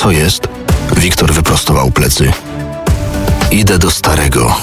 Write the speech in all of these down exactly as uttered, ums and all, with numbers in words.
Co jest? Wiktor wyprostował plecy. Idę do starego.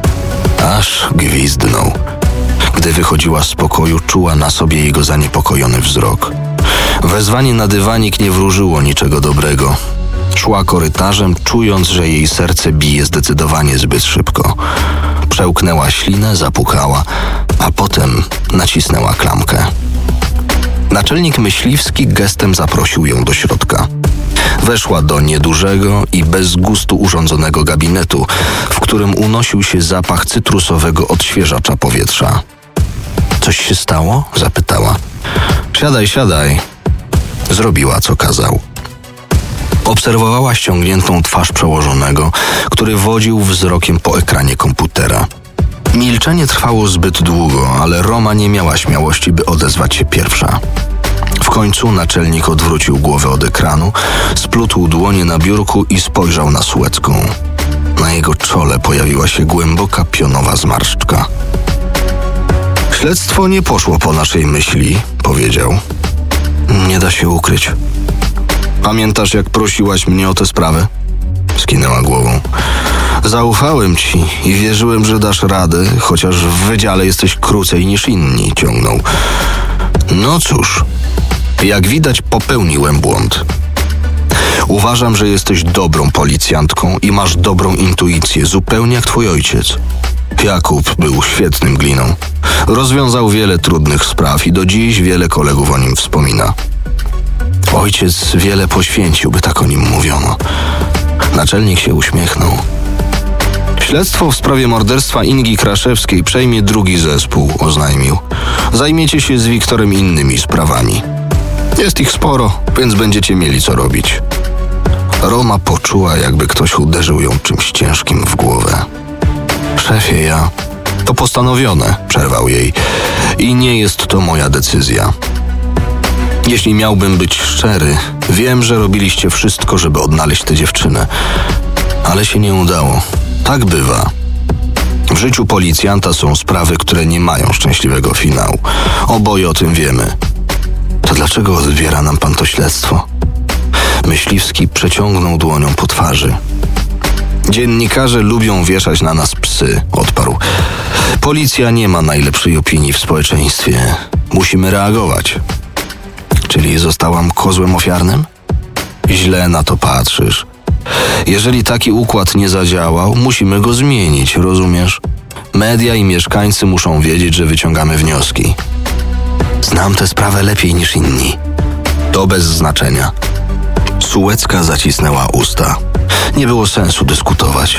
Aż gwizdnął. Gdy wychodziła z pokoju, czuła na sobie jego zaniepokojony wzrok. Wezwanie na dywanik nie wróżyło niczego dobrego. Szła korytarzem, czując, że jej serce bije zdecydowanie zbyt szybko. Przełknęła ślinę, zapukała, a potem nacisnęła klamkę. Naczelnik myśliwski gestem zaprosił ją do środka. Weszła do niedużego i bez gustu urządzonego gabinetu, w którym unosił się zapach cytrusowego odświeżacza powietrza. Coś się stało? Zapytała. Siadaj, siadaj. Zrobiła, co kazał. Obserwowała ściągniętą twarz przełożonego, który wodził wzrokiem po ekranie komputera. Milczenie trwało zbyt długo, ale Roma nie miała śmiałości, by odezwać się pierwsza. W końcu naczelnik odwrócił głowę od ekranu, splótł dłonie na biurku i spojrzał na Sułecką. Na jego czole pojawiła się głęboka pionowa zmarszczka. Śledztwo nie poszło po naszej myśli, powiedział. Nie da się ukryć. Pamiętasz, jak prosiłaś mnie o tę sprawę? Skinęła głową. Zaufałem ci i wierzyłem, że dasz radę, chociaż w wydziale jesteś krócej niż inni, ciągnął. No cóż, jak widać, popełniłem błąd. Uważam, że jesteś dobrą policjantką i masz dobrą intuicję, zupełnie jak twój ojciec. Jakub był świetnym gliną. Rozwiązał wiele trudnych spraw i do dziś wiele kolegów o nim wspomina. Ojciec wiele poświęcił, by tak o nim mówiono. Naczelnik się uśmiechnął. Śledztwo w sprawie morderstwa Ingi Kraszewskiej przejmie drugi zespół, oznajmił. Zajmiecie się z Wiktorem innymi sprawami. Jest ich sporo, więc będziecie mieli co robić. Roma poczuła, jakby ktoś uderzył ją czymś ciężkim w głowę. Szefie, ja... To postanowione, przerwał jej. I nie jest to moja decyzja. Jeśli miałbym być szczery, wiem, że robiliście wszystko, żeby odnaleźć tę dziewczynę. Ale się nie udało. Tak bywa. W życiu policjanta są sprawy, które nie mają szczęśliwego finału. Oboje o tym wiemy. To dlaczego odbiera nam pan to śledztwo? Myśliwski przeciągnął dłonią po twarzy. Dziennikarze lubią wieszać na nas psy, odparł. Policja nie ma najlepszej opinii w społeczeństwie. Musimy reagować. Czyli zostałam kozłem ofiarnym? Źle na to patrzysz. Jeżeli taki układ nie zadziałał, musimy go zmienić, rozumiesz? Media i mieszkańcy muszą wiedzieć, że wyciągamy wnioski. Znam tę sprawę lepiej niż inni. To bez znaczenia. Sułecka zacisnęła usta. Nie było sensu dyskutować.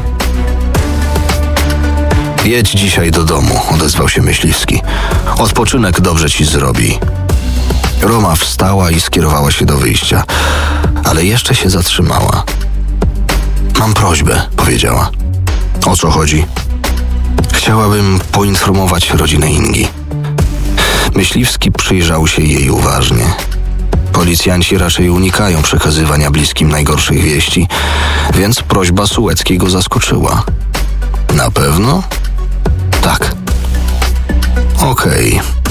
Jedź dzisiaj do domu, odezwał się Myśliwski. Odpoczynek dobrze ci zrobi. Roma wstała i skierowała się do wyjścia, ale jeszcze się zatrzymała. Mam prośbę, powiedziała. O co chodzi? Chciałabym poinformować rodzinę Ingi. Myśliwski przyjrzał się jej uważnie. Policjanci raczej unikają przekazywania bliskim najgorszych wieści, więc prośba Sułeckiej go zaskoczyła. Na pewno? Tak. Okej. Okay.